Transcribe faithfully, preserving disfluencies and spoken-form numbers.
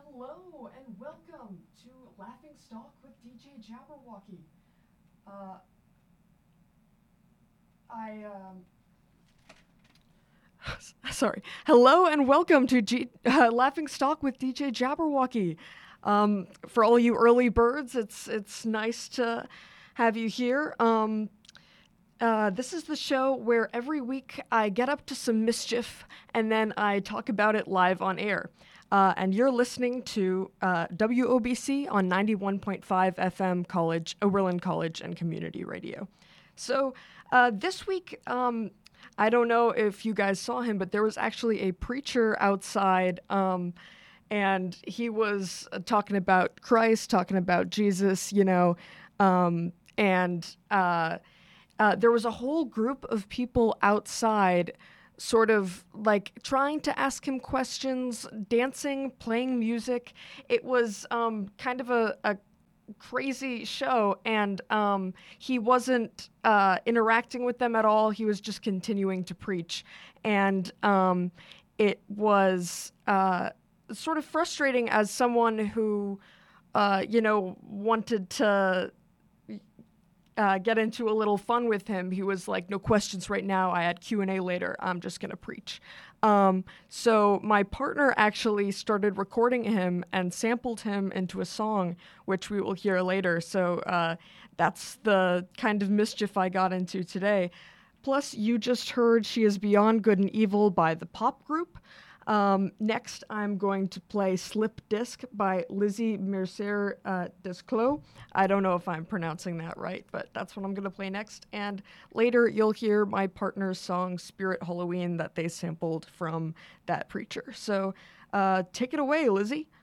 Hello and welcome to Laughing Stock with D J Jabberwocky. Uh, I, um... Sorry. Hello and welcome to G- uh, Laughing Stock with D J Jabberwocky. Um, for all you early birds, it's it's nice to have you here. Um, uh, this is the show where every week I get up to some mischief and then I talk about it live on air. Uh, and you're listening to uh, W O B C on ninety-one point five F M College, Oberlin College and Community Radio. So uh, this week, um, I don't know if you guys saw him, but there was actually a preacher outside, um, and he was uh, talking about Christ, talking about Jesus, you know, um, and uh, uh, there was a whole group of people outside sort of like trying to ask him questions, dancing, playing music. It was um, kind of a, a crazy show, and um, he wasn't uh, interacting with them at all. He was just continuing to preach. And um, it was uh, sort of frustrating as someone who, uh, you know, wanted to Uh, get into a little fun with him. He was like, no questions right now. I had Q and A later. I'm just going to preach. Um, so my partner actually started recording him and sampled him into a song, which we will hear later. So uh, that's the kind of mischief I got into today. Plus, you just heard She Is Beyond Good and Evil by the pop group. Um, next, I'm going to play Slip Disc by Lizzie Mercier uh, Desclos. I don't know if I'm pronouncing that right, but that's what I'm going to play next. And later, you'll hear my partner's song Spirit Halloween that they sampled from that preacher. So uh, take it away, Lizzie.